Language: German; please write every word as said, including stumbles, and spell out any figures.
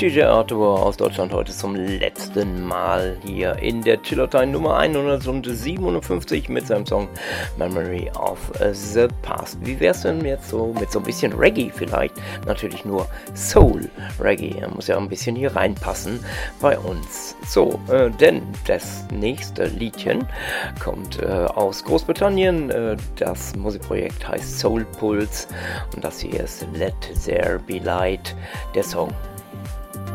D J Arthur aus Deutschland heute zum letzten Mal hier in der Chillertime Nummer hundertsiebenundfünfzig mit seinem Song Memory of the Past. Wie wär's denn jetzt so mit so ein bisschen Reggae vielleicht? Natürlich nur Soul Reggae. Er muss ja ein bisschen hier reinpassen bei uns. So, äh, denn das nächste Liedchen kommt äh, aus Großbritannien. Äh, das Musikprojekt heißt Soul Pulse und das hier ist Let There Be Light, der Song